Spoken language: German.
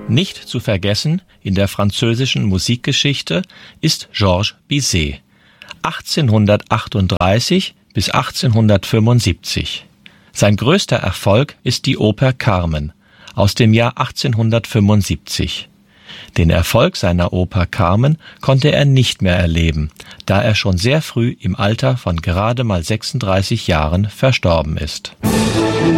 Nicht zu vergessen in der französischen Musikgeschichte ist Georges Bizet, 1838 bis 1875. Sein größter Erfolg ist die Oper Carmen aus dem Jahr 1875. Den Erfolg seiner Oper Carmen konnte er nicht mehr erleben, da er schon sehr früh im Alter von gerade mal 36 Jahren verstorben ist.